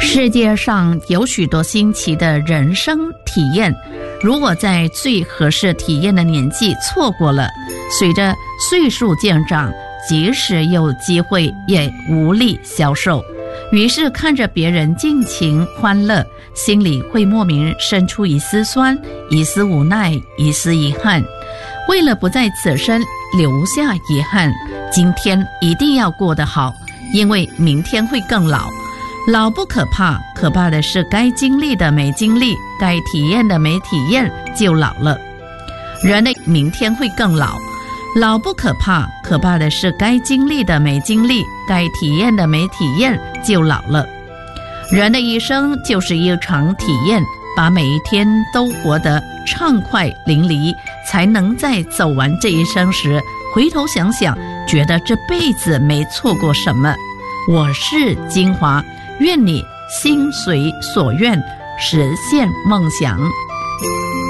世界上有许多新奇的人生体验，如果在最合适体验的年纪错过了，随着岁数渐长，即使有机会也无力消受。于是看着别人尽情欢乐，心里会莫名生出一丝酸，一丝无奈，一丝遗憾。为了不在此生留下遗憾，今天一定要过得好，因为明天会更老。老不可怕，可怕的是该经历的没经历，该体验的没体验就老了。人的明天会更老，老不可怕，可怕的是该经历的没经历，该体验的没体验就老了。人的一生就是一场体验，把每一天都活得畅快淋漓，才能在走完这一生时回头想想，觉得这辈子没错过什么。我是金华，愿你心随所愿，实现梦想。